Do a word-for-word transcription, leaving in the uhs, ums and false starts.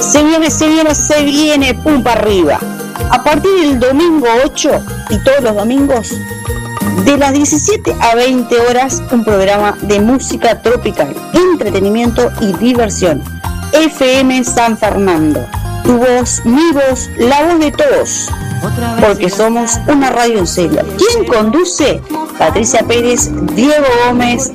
Se viene, se viene, se viene, pum para arriba. A partir del domingo ocho y todos los domingos, de las diecisiete a veinte horas, un programa de música tropical, entretenimiento y diversión. F M San Fernando. Tu voz, mi voz, la voz de todos. Porque somos una radio en serio. ¿Quién conduce? Patricia Pérez, Diego Gómez